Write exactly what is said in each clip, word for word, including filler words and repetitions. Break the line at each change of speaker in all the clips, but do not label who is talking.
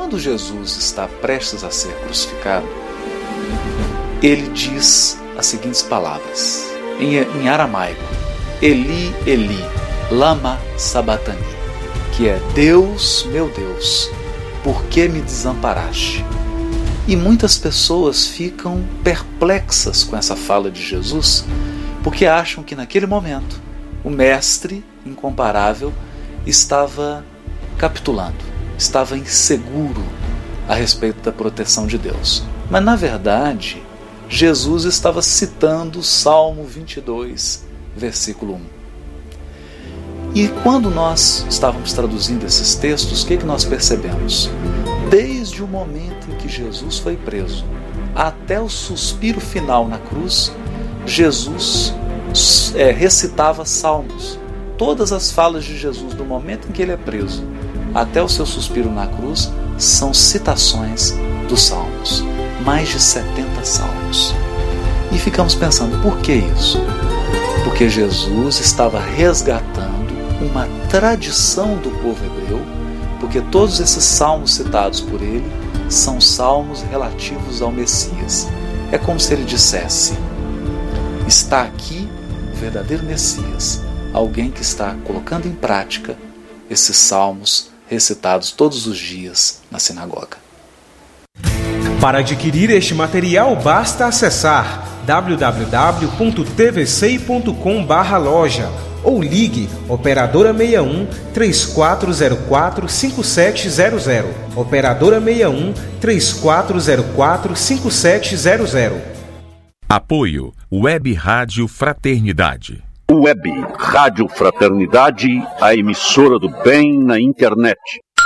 quando Jesus está prestes a ser crucificado, ele diz as seguintes palavras, em, em aramaico: Eli, Eli, lama sabachthani, que é: Deus, meu Deus, por que me desamparaste? E muitas pessoas ficam perplexas com essa fala de Jesus, porque acham que naquele momento o Mestre incomparável estava capitulando, estava inseguro a respeito da proteção de Deus. Mas na verdade, Jesus estava citando o Salmo vinte e dois, versículo um. E quando nós estávamos traduzindo esses textos, o que, que nós percebemos? Desde o momento em que Jesus foi preso até o suspiro final na cruz, Jesus é, recitava salmos. Todas as falas de Jesus, do momento em que ele é preso até o seu suspiro na cruz, são citações dos salmos. Mais de setenta salmos. E ficamos pensando, por que isso? Porque Jesus estava resgatando uma tradição do povo hebreu, porque todos esses salmos citados por ele são salmos relativos ao Messias. É como se ele dissesse: está aqui o verdadeiro Messias, alguém que está colocando em prática esses salmos recitados todos os dias na sinagoga.
Para adquirir este material, basta acessar w w w ponto t v c i ponto com barra loja ou ligue operadora sessenta e um, três quatro zero quatro, cinco sete zero zero. Operadora sessenta e um, três quatro zero quatro, cinco sete zero zero.
Apoio Web Rádio Fraternidade.
Web Rádio Fraternidade, a emissora do bem na internet.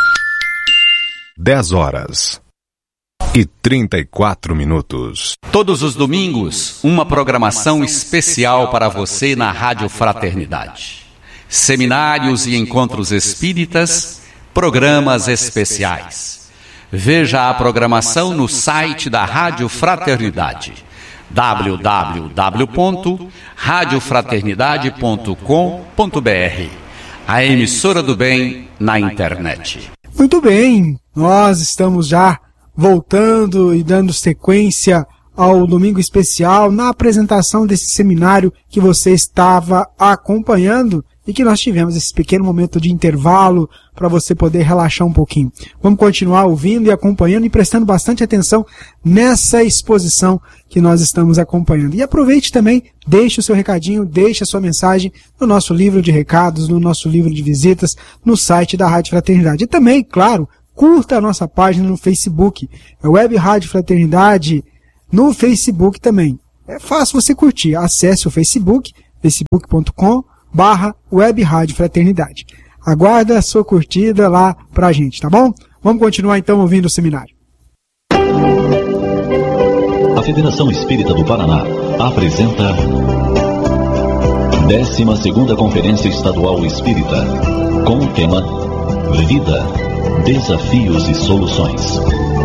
dez horas e trinta e quatro minutos.
Todos os domingos, uma programação especial para você na Rádio Fraternidade. Seminários e encontros espíritas, programas especiais. Veja a programação no site da Rádio Fraternidade, w w w ponto rádio fraternidade ponto com ponto b r, a emissora do bem na internet.
Muito bem, nós estamos já voltando e dando sequência ao Domingo Especial na apresentação desse seminário que você estava acompanhando e que nós tivemos esse pequeno momento de intervalo para você poder relaxar um pouquinho. Vamos continuar ouvindo e acompanhando e prestando bastante atenção nessa exposição que nós estamos acompanhando. E aproveite também, deixe o seu recadinho, deixe a sua mensagem no nosso livro de recados, no nosso livro de visitas, no site da Rádio Fraternidade. E também, claro, curta a nossa página no Facebook, é Web Rádio Fraternidade, no Facebook também. É fácil você curtir, acesse o Facebook, facebook ponto com barra Web Rádio Fraternidade. Aguarda a sua curtida lá pra gente, tá bom? Vamos continuar então ouvindo o seminário.
A Federação Espírita do Paraná apresenta décima segunda Conferência Estadual Espírita, com o tema Vida, Desafios e Soluções.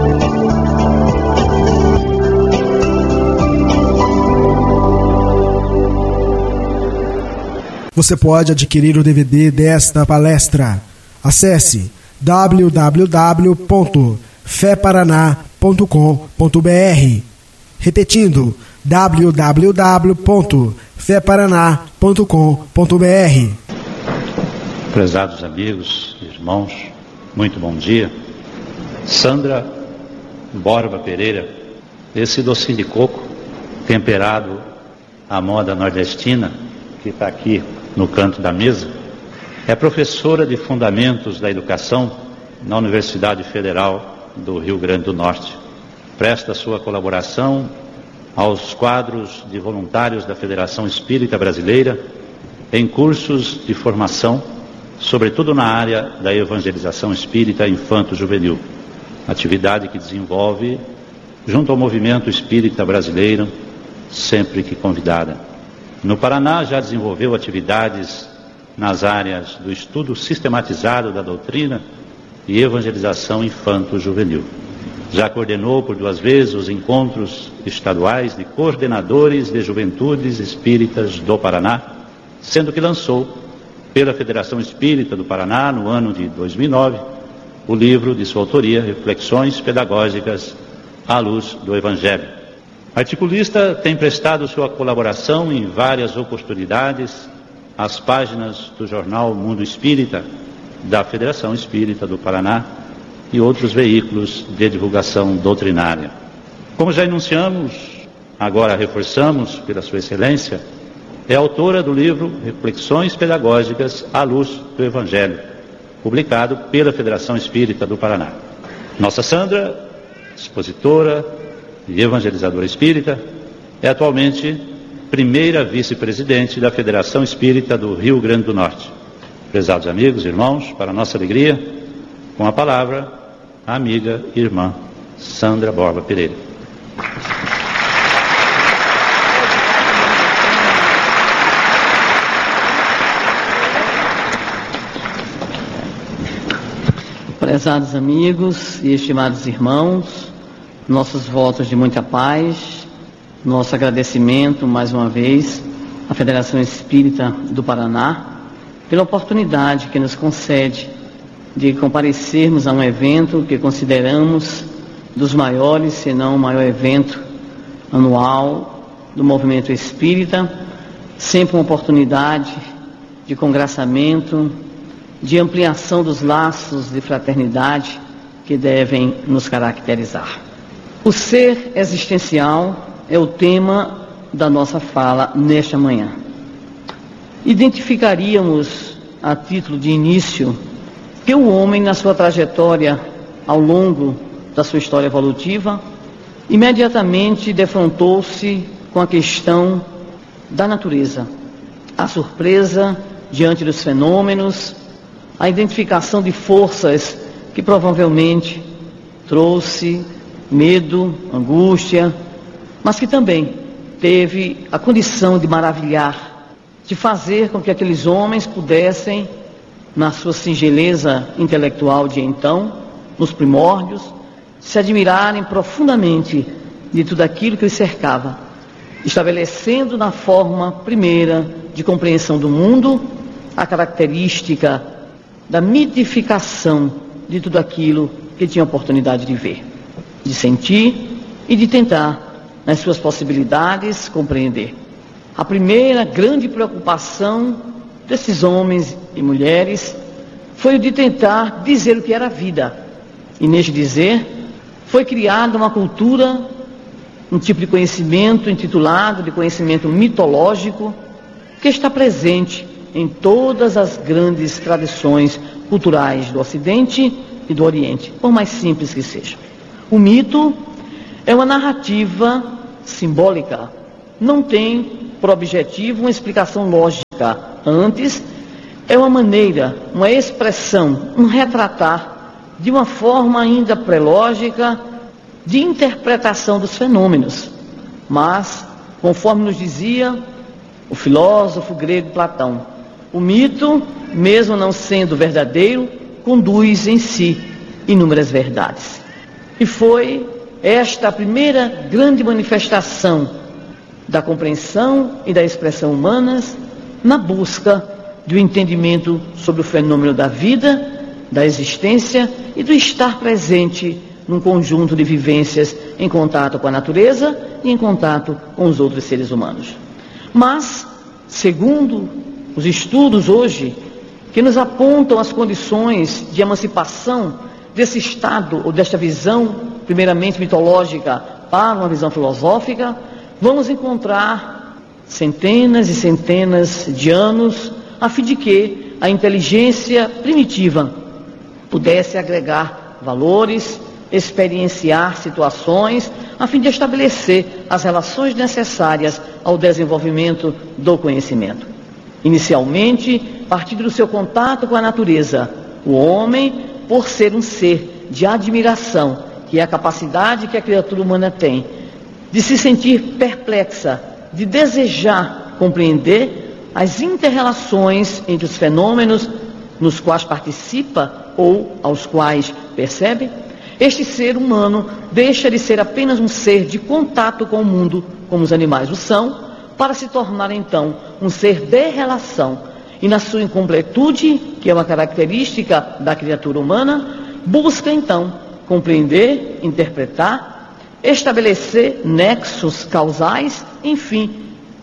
Você pode adquirir o D V D desta palestra. Acesse w w w ponto fé paraná ponto com ponto b r. Repetindo, w w w ponto fé paraná ponto com ponto b r.
Prezados amigos, irmãos, muito bom dia. Sandra Borba Pereira, esse docinho de coco temperado à moda nordestina, que está aqui no canto da mesa, é professora de Fundamentos da Educação na Universidade Federal do Rio Grande do Norte. Presta sua colaboração aos quadros de voluntários da Federação Espírita Brasileira em cursos de formação, sobretudo na área da evangelização espírita infanto-juvenil, atividade que desenvolve junto ao movimento espírita brasileiro, sempre que convidada. No Paraná já desenvolveu atividades nas áreas do estudo sistematizado da doutrina e evangelização infanto-juvenil. Já coordenou por duas vezes os encontros estaduais de coordenadores de juventudes espíritas do Paraná, sendo que lançou pela Federação Espírita do Paraná, no ano de dois mil e nove, o livro de sua autoria, Reflexões Pedagógicas à Luz do Evangelho. O articulista tem prestado sua colaboração em várias oportunidades às páginas do jornal Mundo Espírita, da Federação Espírita do Paraná e outros veículos de divulgação doutrinária. Como já enunciamos, agora reforçamos pela sua excelência, é autora do livro Reflexões Pedagógicas à Luz do Evangelho, publicado pela Federação Espírita do Paraná. Nossa Sandra, expositora e evangelizadora espírita, é atualmente primeira vice-presidente da Federação Espírita do Rio Grande do Norte. Prezados amigos, irmãos, para nossa alegria, com a palavra, a amiga e irmã Sandra Borba Pereira.
Prezados amigos e estimados irmãos, nossos votos de muita paz, nosso agradecimento mais uma vez à Federação Espírita do Paraná pela oportunidade que nos concede de comparecermos a um evento que consideramos dos maiores, se não o maior evento anual do movimento espírita, sempre uma oportunidade de congraçamento, de ampliação dos laços de fraternidade que devem nos caracterizar. O ser existencial é o tema da nossa fala nesta manhã. Identificaríamos, a título de início, que o homem, na sua trajetória ao longo da sua história evolutiva, imediatamente defrontou-se com a questão da natureza, a surpresa diante dos fenômenos, a identificação de forças que provavelmente trouxe medo, angústia, mas que também teve a condição de maravilhar, de fazer com que aqueles homens pudessem, na sua singeleza intelectual de então, nos primórdios, se admirarem profundamente de tudo aquilo que os cercava, estabelecendo na forma primeira de compreensão do mundo a característica da mitificação de tudo aquilo que tinha oportunidade de ver, de sentir e de tentar, nas suas possibilidades, compreender. A primeira grande preocupação desses homens e mulheres foi o de tentar dizer o que era vida. E neste dizer, foi criada uma cultura, um tipo de conhecimento intitulado de conhecimento mitológico, que está presente em todas as grandes tradições culturais do Ocidente e do Oriente, por mais simples que seja. O mito é uma narrativa simbólica, não tem por objetivo uma explicação lógica, antes é uma maneira, uma expressão, um retratar de uma forma ainda pré-lógica de interpretação dos fenômenos. Mas, conforme nos dizia o filósofo grego Platão, o mito, mesmo não sendo verdadeiro, conduz em si inúmeras verdades. E foi esta a primeira grande manifestação da compreensão e da expressão humanas na busca do entendimento sobre o fenômeno da vida, da existência e do estar presente num conjunto de vivências em contato com a natureza e em contato com os outros seres humanos. Mas, segundo os estudos hoje, que nos apontam as condições de emancipação desse estado, ou desta visão, primeiramente mitológica, para uma visão filosófica, vamos encontrar centenas e centenas de anos, a fim de que a inteligência primitiva pudesse agregar valores, experienciar situações, a fim de estabelecer as relações necessárias ao desenvolvimento do conhecimento. Inicialmente, partindo do seu contato com a natureza, o homem, por ser um ser de admiração, que é a capacidade que a criatura humana tem, de se sentir perplexa, de desejar compreender as inter-relações entre os fenômenos nos quais participa ou aos quais percebe, este ser humano deixa de ser apenas um ser de contato com o mundo, como os animais o são, para se tornar então um ser de relação. E na sua incompletude, que é uma característica da criatura humana, busca então compreender, interpretar, estabelecer nexos causais, enfim,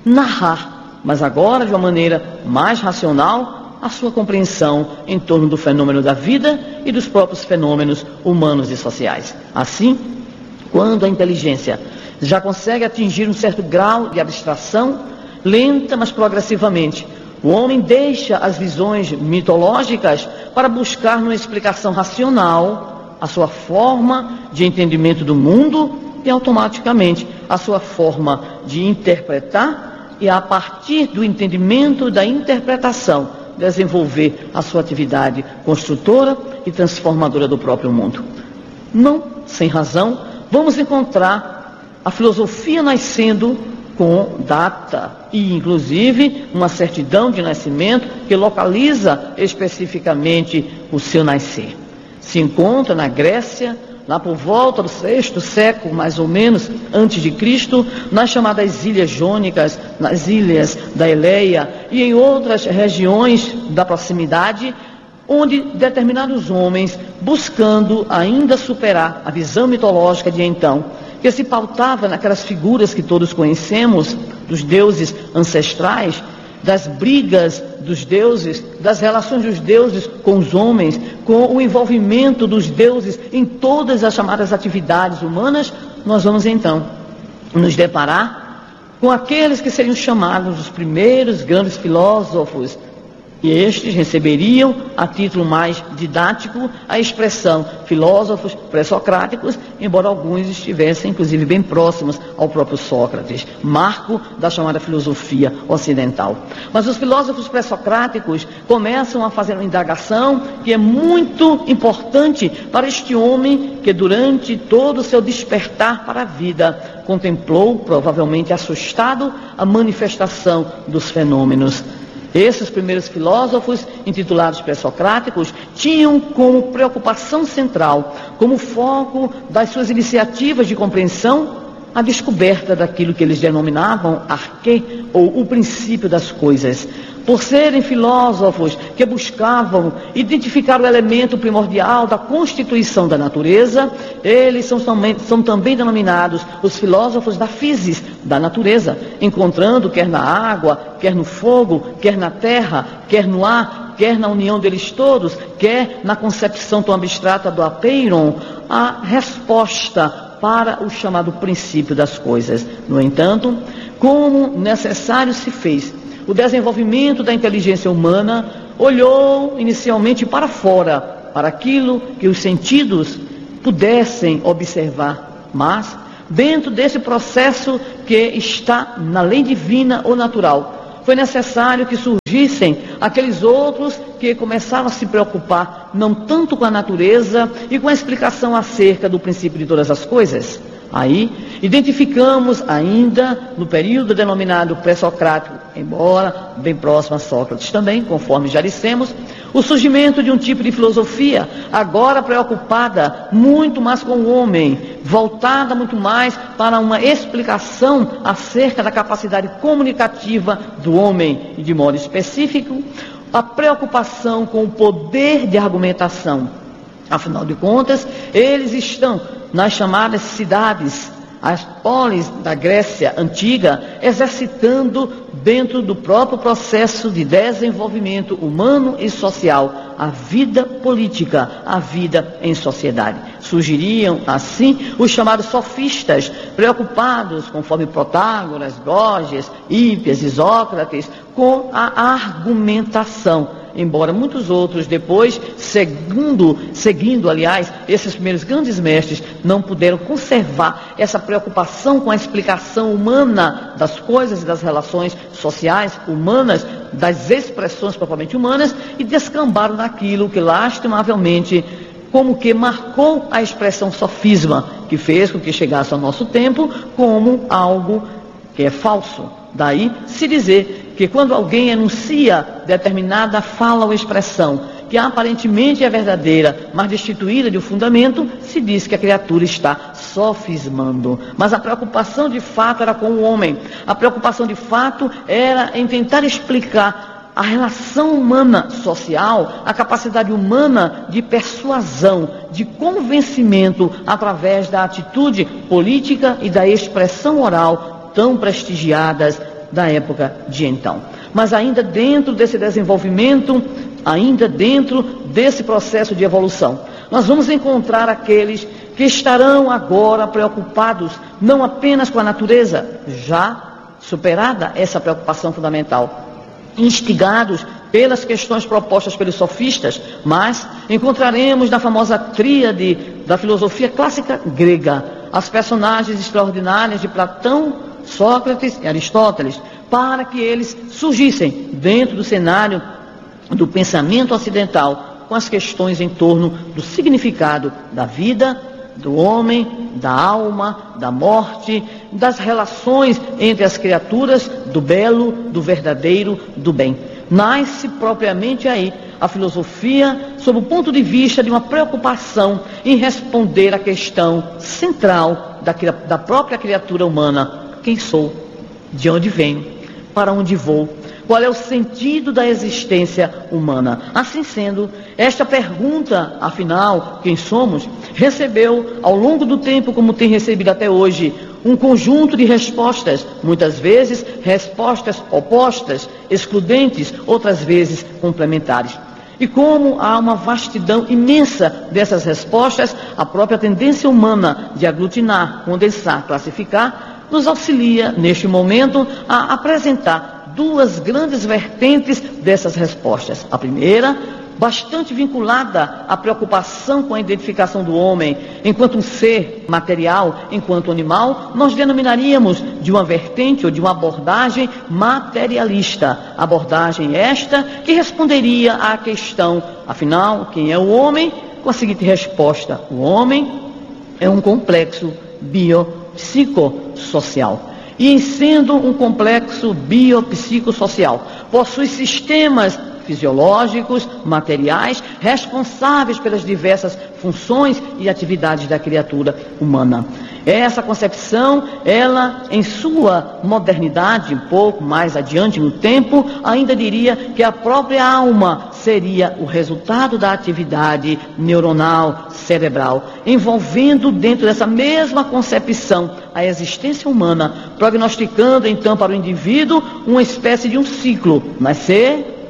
narrar, mas agora de uma maneira mais racional, a sua compreensão em torno do fenômeno da vida e dos próprios fenômenos humanos e sociais. Assim, quando a inteligência já consegue atingir um certo grau de abstração, lenta, mas progressivamente, o homem deixa as visões mitológicas para buscar numa explicação racional a sua forma de entendimento do mundo e automaticamente a sua forma de interpretar e a partir do entendimento da interpretação desenvolver a sua atividade construtora e transformadora do próprio mundo. Não sem razão, vamos encontrar a filosofia nascendo com data e, inclusive, uma certidão de nascimento que localiza especificamente o seu nascer. Se encontra na Grécia, lá por volta do sexto século, mais ou menos, antes de Cristo, nas chamadas Ilhas Jônicas, nas ilhas da Eleia e em outras regiões da proximidade, onde determinados homens, buscando ainda superar a visão mitológica de então, que se pautava naquelas figuras que todos conhecemos, dos deuses ancestrais, das brigas dos deuses, das relações dos deuses com os homens, com o envolvimento dos deuses em todas as chamadas atividades humanas, nós vamos então nos deparar com aqueles que seriam chamados os primeiros grandes filósofos. E estes receberiam, a título mais didático, a expressão filósofos pré-socráticos, embora alguns estivessem, inclusive, bem próximos ao próprio Sócrates, marco da chamada filosofia ocidental. Mas os filósofos pré-socráticos começam a fazer uma indagação que é muito importante para este homem que, durante todo o seu despertar para a vida, contemplou, provavelmente assustado, a manifestação dos fenômenos. Esses primeiros filósofos, intitulados pré-socráticos, tinham como preocupação central, como foco das suas iniciativas de compreensão, a descoberta daquilo que eles denominavam arquê, ou o princípio das coisas. Por serem filósofos que buscavam identificar o elemento primordial da constituição da natureza, eles são, são também denominados os filósofos da physis, da natureza, encontrando quer na água, quer no fogo, quer na terra, quer no ar, quer na união deles todos, quer na concepção tão abstrata do apeiron, a resposta para o chamado princípio das coisas. No entanto, como necessário se fez o desenvolvimento da inteligência humana, olhou inicialmente para fora, para aquilo que os sentidos pudessem observar, mas dentro desse processo que está na lei divina ou natural, foi necessário que surgissem aqueles outros que começaram a se preocupar não tanto com a natureza e com a explicação acerca do princípio de todas as coisas. Aí, identificamos ainda, no período denominado pré-socrático, embora bem próximo a Sócrates também, conforme já dissemos, o surgimento de um tipo de filosofia, agora preocupada muito mais com o homem, voltada muito mais para uma explicação acerca da capacidade comunicativa do homem, e de modo específico, a preocupação com o poder de argumentação. Afinal de contas, eles estão nas chamadas cidades, as polis da Grécia antiga, exercitando dentro do próprio processo de desenvolvimento humano e social a vida política, a vida em sociedade. Surgiriam assim os chamados sofistas, preocupados, conforme Protágoras, Gorgias, Hípias e Sócrates, com a argumentação. Embora muitos outros depois, segundo, seguindo, aliás, esses primeiros grandes mestres, não puderam conservar essa preocupação com a explicação humana das coisas e das relações sociais humanas, das expressões propriamente humanas, e descambaram naquilo que lastimavelmente, como que marcou a expressão sofisma, que fez com que chegasse ao nosso tempo como algo que é falso. Daí se dizer que quando alguém enuncia determinada fala ou expressão que aparentemente é verdadeira, mas destituída de um fundamento, se diz que a criatura está sofismando. Mas a preocupação de fato era com o homem. A preocupação de fato era em tentar explicar a relação humana social, a capacidade humana de persuasão, de convencimento através da atitude política e da expressão oral tão prestigiadas da época de então. Mas ainda dentro desse desenvolvimento, ainda dentro desse processo de evolução, nós vamos encontrar aqueles que estarão agora preocupados não apenas com a natureza, já superada essa preocupação fundamental, instigados pelas questões propostas pelos sofistas, mas encontraremos na famosa tríade da filosofia clássica grega as personagens extraordinárias de Platão, Sócrates e Aristóteles, para que eles surgissem dentro do cenário do pensamento ocidental com as questões em torno do significado da vida, do homem, da alma, da morte, das relações entre as criaturas, do belo, do verdadeiro, do bem. Nasce propriamente aí a filosofia sob o ponto de vista de uma preocupação em responder à questão central da, da própria criatura humana: quem sou? De onde venho? Para onde vou? Qual é o sentido da existência humana? Assim sendo, esta pergunta, afinal, quem somos, recebeu ao longo do tempo, como tem recebido até hoje, um conjunto de respostas, muitas vezes respostas opostas, excludentes, outras vezes complementares. E como há uma vastidão imensa dessas respostas, a própria tendência humana de aglutinar, condensar, classificar, nos auxilia, neste momento, a apresentar duas grandes vertentes dessas respostas. A primeira, bastante vinculada à preocupação com a identificação do homem enquanto um ser material, enquanto animal, nós denominaríamos de uma vertente ou de uma abordagem materialista. Abordagem esta que responderia à questão, afinal, quem é o homem? Com a seguinte resposta: o homem é um complexo biopsicossocial. E em sendo um complexo biopsicossocial, possui sistemas fisiológicos, materiais, responsáveis pelas diversas funções e atividades da criatura humana. Essa concepção, ela, em sua modernidade, um pouco mais adiante no tempo, ainda diria que a própria alma seria o resultado da atividade neuronal, cerebral, envolvendo dentro dessa mesma concepção a existência humana, prognosticando então para o indivíduo uma espécie de um ciclo: nascer,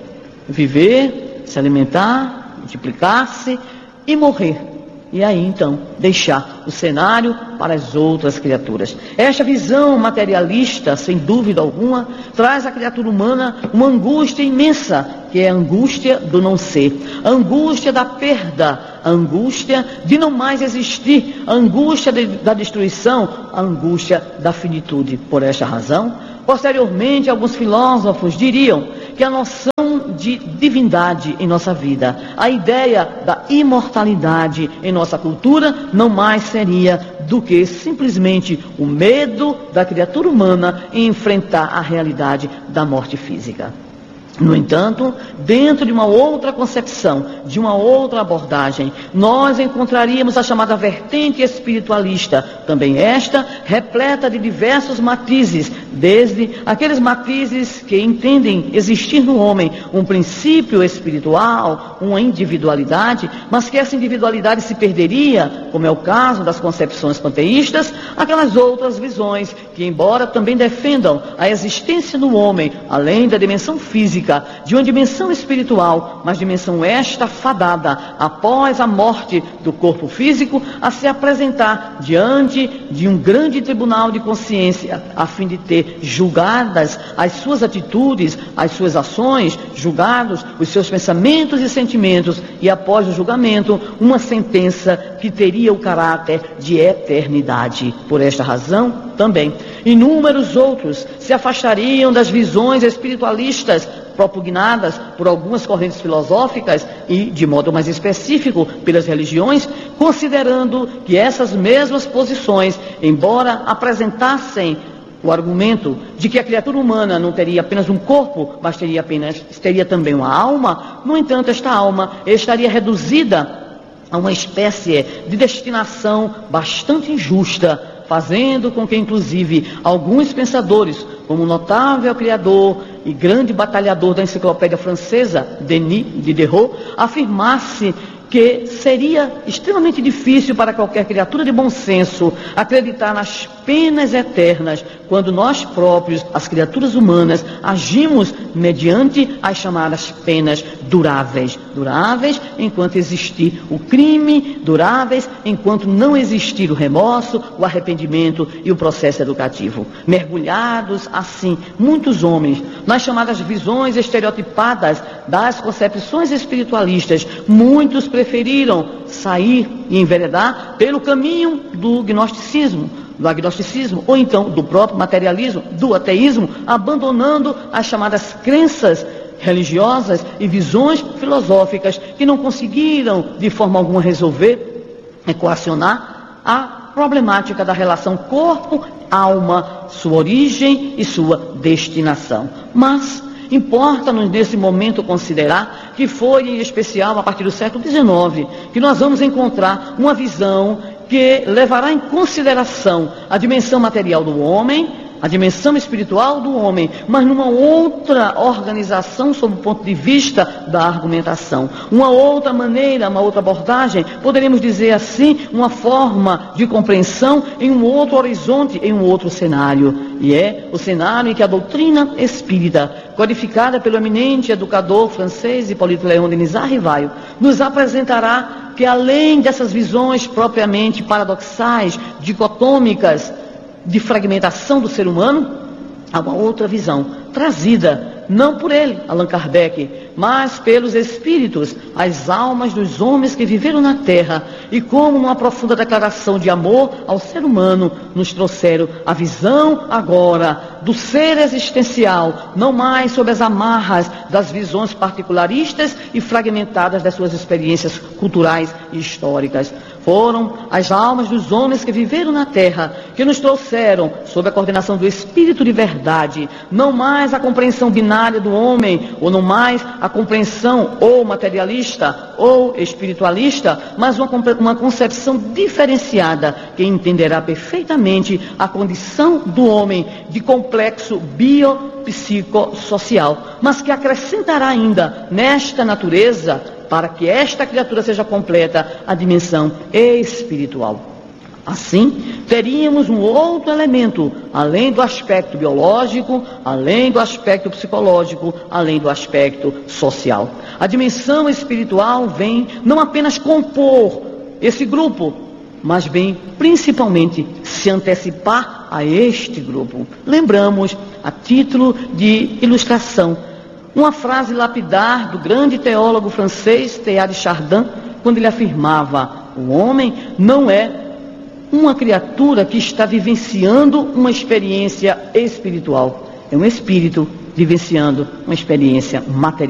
viver, se alimentar, multiplicar-se e morrer. E aí então deixar o cenário para as outras criaturas. Esta visão materialista, sem dúvida alguma, traz à criatura humana uma angústia imensa, que é a angústia do não ser, a angústia da perda, a angústia de não mais existir, a angústia de, da destruição, a angústia da finitude. Por esta razão, posteriormente, alguns filósofos diriam que a noção de divindade em nossa vida, a ideia da imortalidade em nossa cultura, não mais seria do que simplesmente o medo da criatura humana em enfrentar a realidade da morte física. No entanto, dentro de uma outra concepção, de uma outra abordagem, nós encontraríamos a chamada vertente espiritualista, também esta repleta de diversos matizes, desde aqueles matizes que entendem existir no homem um princípio espiritual, uma individualidade, mas que essa individualidade se perderia, como é o caso das concepções panteístas, aquelas outras visões que, embora também defendam a existência do homem, além da dimensão física, de uma dimensão espiritual, mas dimensão esta fadada, após a morte do corpo físico, a se apresentar diante de um grande tribunal de consciência, a fim de ter julgadas as suas atitudes, as suas ações, julgados os seus pensamentos e sentimentos, e após o julgamento, uma sentença que teria o caráter de eternidade. Por esta razão, também, inúmeros outros se afastariam das visões espiritualistas propugnadas por algumas correntes filosóficas e, de modo mais específico, pelas religiões, considerando que essas mesmas posições, embora apresentassem o argumento de que a criatura humana não teria apenas um corpo, mas teria apenas teria também uma alma, no entanto, esta alma estaria reduzida a uma espécie de destinação bastante injusta, fazendo com que, inclusive, alguns pensadores, como o notável criador e grande batalhador da enciclopédia francesa, Denis Diderot, afirmasse que seria extremamente difícil para qualquer criatura de bom senso acreditar nas penas eternas, quando nós próprios, as criaturas humanas, agimos mediante as chamadas penas duráveis. Duráveis enquanto existir o crime, duráveis enquanto não existir o remorso, o arrependimento e o processo educativo. Mergulhados, assim, muitos homens, nas chamadas visões estereotipadas das concepções espiritualistas, muitos preferiram sair e enveredar pelo caminho do gnosticismo, do agnosticismo, ou então do próprio materialismo, do ateísmo, abandonando as chamadas crenças religiosas e visões filosóficas que não conseguiram de forma alguma resolver, equacionar a problemática da relação corpo-alma, sua origem e sua destinação. Mas importa-nos nesse momento considerar que foi em especial a partir do século dezenove que nós vamos encontrar uma visão que levará em consideração a dimensão material do homem, a dimensão espiritual do homem, mas numa outra organização sob o ponto de vista da argumentação. Uma outra maneira, uma outra abordagem, poderíamos dizer assim, uma forma de compreensão em um outro horizonte, em um outro cenário. E é o cenário em que a doutrina espírita, codificada pelo eminente educador francês Hippolyte Léon Denis Arrivaio, nos apresentará que além dessas visões propriamente paradoxais, dicotômicas, de fragmentação do ser humano, há uma outra visão, trazida não por ele, Allan Kardec, mas pelos espíritos, as almas dos homens que viveram na Terra, e como numa profunda declaração de amor ao ser humano, nos trouxeram a visão agora do ser existencial, não mais sob as amarras das visões particularistas e fragmentadas das suas experiências culturais e históricas. Foram as almas dos homens que viveram na Terra, que nos trouxeram, sob a coordenação do Espírito de verdade, não mais a compreensão binária do homem, ou não mais a compreensão ou materialista ou espiritualista, mas uma, uma concepção diferenciada, que entenderá perfeitamente a condição do homem de complexo biopsicossocial, mas que acrescentará ainda nesta natureza, para que esta criatura seja completa, a dimensão espiritual. Assim, teríamos um outro elemento, além do aspecto biológico, além do aspecto psicológico, além do aspecto social. A dimensão espiritual vem não apenas compor esse grupo, mas vem principalmente se antecipar a este grupo. Lembramos, a título de ilustração, uma frase lapidar do grande teólogo francês Teilhard de Chardin, quando ele afirmava: o homem não é uma criatura que está vivenciando uma experiência espiritual, é um espírito vivenciando uma experiência material.